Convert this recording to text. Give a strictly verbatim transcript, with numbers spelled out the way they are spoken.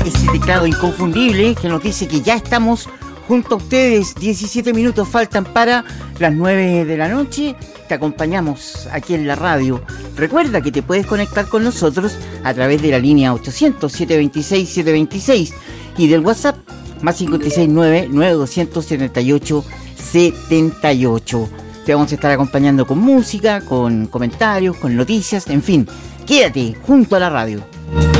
ese teclado inconfundible que nos dice que ya estamos junto a ustedes. diecisiete minutos faltan para las nueve de la noche. Te acompañamos aquí en la radio. Recuerda que te puedes conectar con nosotros a través de la línea ochocientos, setecientos veintiséis, setecientos veintiséis y del WhatsApp más cinco seis nueve, nueve dos siete ocho, siete ocho. Te vamos a estar acompañando con música, con comentarios, con noticias, en fin. Quédate junto a la radio.